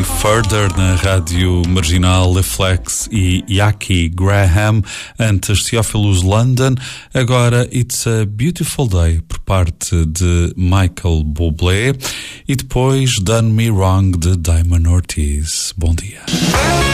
Further na rádio marginal Flex e Yaki Graham, antes Theophilus London, agora It's a Beautiful Day por parte de Michael Bublé e depois Done Me Wrong de Diamond Ortiz. Bom dia.